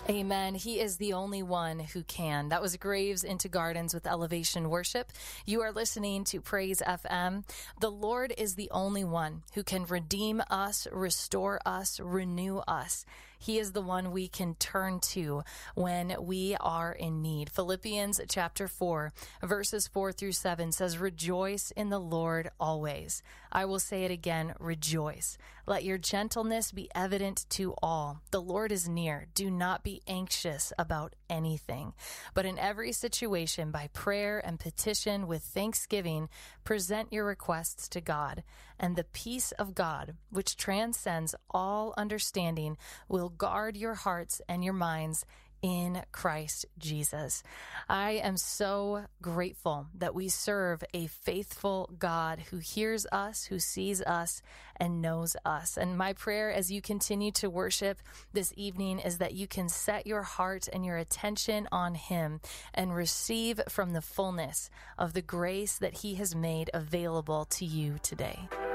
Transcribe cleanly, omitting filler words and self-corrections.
Amen. He is the only one who can. That was Graves into Gardens with Elevation Worship. You are listening to Praise FM. The Lord is the only one who can redeem us, restore us, renew us. He is the one we can turn to when we are in need. Philippians chapter 4, verses 4 through 7 says, "Rejoice in the Lord always." I will say it again, rejoice. Let your gentleness be evident to all. The Lord is near. Do not be anxious about anything, but in every situation, by prayer and petition with thanksgiving, present your requests to God, and the peace of God, which transcends all understanding, will guard your hearts and your minds in Christ Jesus. I am so grateful that we serve a faithful God who hears us, who sees us, and knows us. And my prayer as you continue to worship this evening is that you can set your heart and your attention on Him and receive from the fullness of the grace that He has made available to you today.